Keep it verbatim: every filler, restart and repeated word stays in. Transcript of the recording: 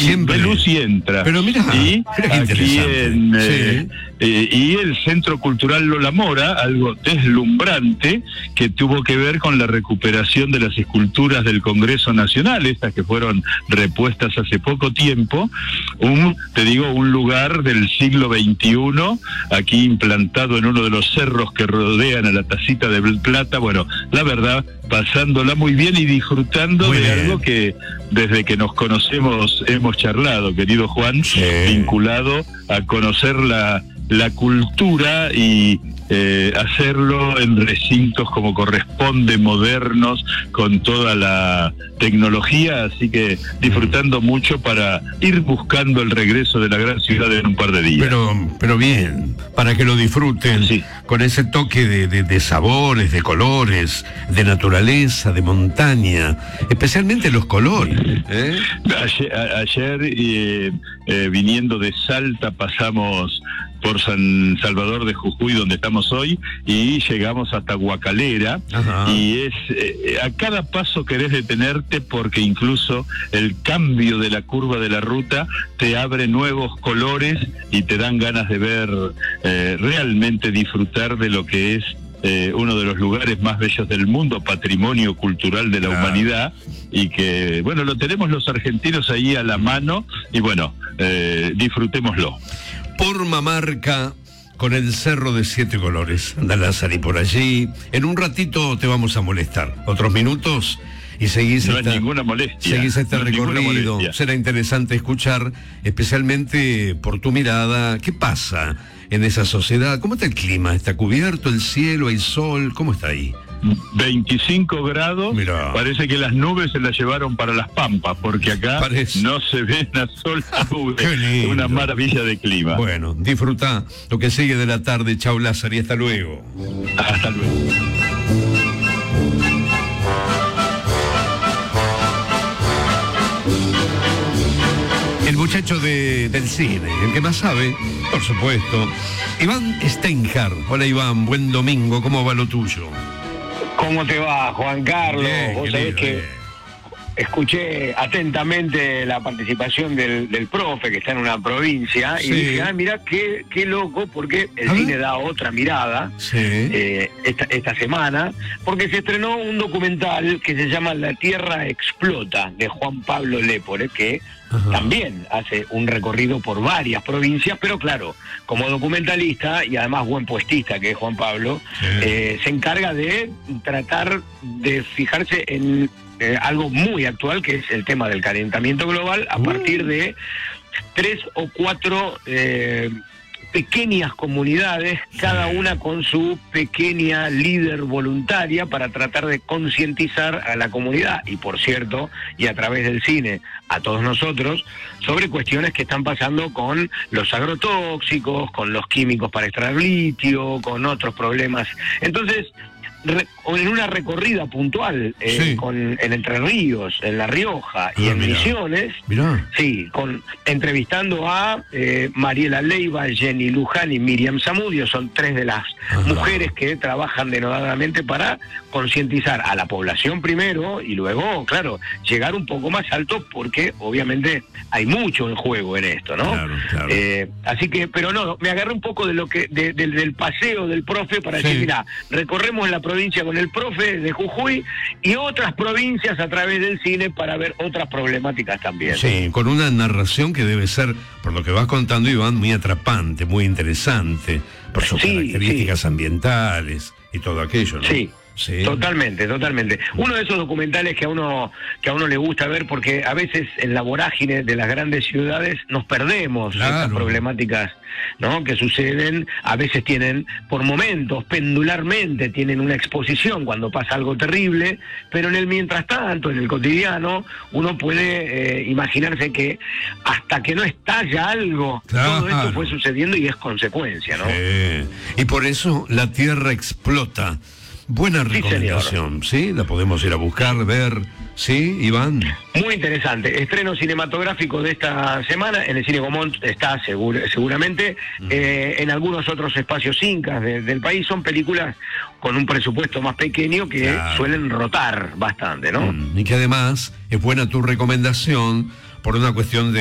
Siempre. ve luz y entra. Pero mira, y mira aquí en, eh, sí. eh, y el Centro Cultural Lola Mora, algo deslumbrante que tuvo que ver con la recuperación de las esculturas del Congreso Nacional, estas que fueron repuestas hace poco tiempo, un, te digo, un lugar del siglo veintiuno, aquí implantado en uno de los cerros que rodean a la Tacita de Plata. Bueno, la verdad, pasándola muy bien y disfrutando muy de bien. Algo que desde que nos conocemos hemos charlado, querido Juan, sí. vinculado a conocer la, la cultura y eh, hacerlo en recintos como corresponde, modernos, con toda la tecnología, así que disfrutando mm. mucho para ir buscando el regreso de la gran ciudad en un par de días. Pero, pero bien, para que lo disfruten, sí. con ese toque de, de, de sabores, de colores, de naturaleza, de montaña, especialmente los colores. ¿eh? Ayer, a, ayer eh, eh, viniendo de Salta pasamos por San Salvador de Jujuy, donde estamos hoy, y llegamos hasta Guacalera. Ajá. Y es eh, a cada paso querés detenerte, porque incluso el cambio de la curva de la ruta te abre nuevos colores y te dan ganas de ver, eh, realmente disfrutar de lo que es eh, uno de los lugares más bellos del mundo, patrimonio cultural de la claro. humanidad, y que, bueno, lo tenemos los argentinos ahí a la mano, y bueno, eh, disfrutémoslo. Purmamarca, con el Cerro de Siete Colores. Anda Lázaro y por allí. En un ratito te vamos a molestar. Otros minutos y seguís no esta, es ninguna molestia. Seguís este no recorrido. Será interesante escuchar, especialmente por tu mirada, qué pasa en esa sociedad. ¿Cómo está el clima? ¿Está cubierto el cielo? ¿Hay sol? ¿Cómo está ahí? veinticinco grados, Mirá. Parece que las nubes se las llevaron para las Pampas, porque acá parece. No se ve una sola nube. Una maravilla de clima. Bueno, disfruta lo que sigue de la tarde. Chau, Lázaro, y hasta luego. Hasta luego. El muchacho de, del cine, el que más sabe, por supuesto, Iván Steinhardt. Hola, Iván, buen domingo, ¿cómo va lo tuyo? ¿Cómo te va, Juan Carlos? Bien, Vos sabés que bien. Escuché atentamente la participación del, del profe, que está en una provincia, sí. y dije, ah, mirá, qué, qué loco, porque el ¿Ah? cine da otra mirada sí. eh, esta, esta semana, porque se estrenó un documental que se llama La Tierra Explota, de Juan Pablo Lépore, que Ajá. también hace un recorrido por varias provincias, pero claro, como documentalista y además buen puestista que es Juan Pablo, sí. eh, se encarga de tratar de fijarse en eh, algo muy actual, que es el tema del calentamiento global, a uh. partir de tres o cuatro eh, pequeñas comunidades, cada una con su pequeña líder voluntaria para tratar de concientizar a la comunidad y, por cierto, y a través del cine, a todos nosotros, sobre cuestiones que están pasando con los agrotóxicos, con los químicos para extraer litio, con otros problemas. Entonces, Re, en una recorrida puntual eh, sí. con, en Entre Ríos, en La Rioja ah, y en mirá. Misiones, mirá. sí, con entrevistando a eh, Mariela Leiva, Jenny Luján y Miriam Zamudio, son tres de las Ajá. mujeres que trabajan denodadamente para concientizar a la población primero y luego, claro, llegar un poco más alto, porque obviamente hay mucho en juego en esto, ¿no? Claro, claro. Eh, así que, pero no, me agarré un poco de lo que de, de, del paseo del profe para sí. decir, mira, recorremos la provincia con el profe de Jujuy y otras provincias a través del cine para ver otras problemáticas también. Sí, con una narración que debe ser, por lo que vas contando, Iván, muy atrapante, muy interesante, por sus sí, características sí. ambientales y todo aquello, ¿no? Sí. Sí. Totalmente, totalmente. Uno de esos documentales que a uno que a uno le gusta ver, porque a veces en la vorágine de las grandes ciudades nos perdemos claro. estas problemáticas, ¿no? Que suceden, a veces tienen por momentos, pendularmente tienen una exposición cuando pasa algo terrible, pero en el mientras tanto, en el cotidiano, uno puede eh, imaginarse que hasta que no estalla algo, claro. todo esto fue sucediendo y es consecuencia, ¿no? Sí. Y por eso La Tierra Explota. Buena recomendación, ¿sí? ¿sí? La podemos ir a buscar, ver, ¿sí, Iván? Muy interesante. Estreno cinematográfico de esta semana, en el Cine Gomont está seguro, seguramente, mm. eh, en algunos otros espacios incas de, del país. Son películas con un presupuesto más pequeño que claro. suelen rotar bastante, ¿no? Mm. Y que además es buena tu recomendación por una cuestión de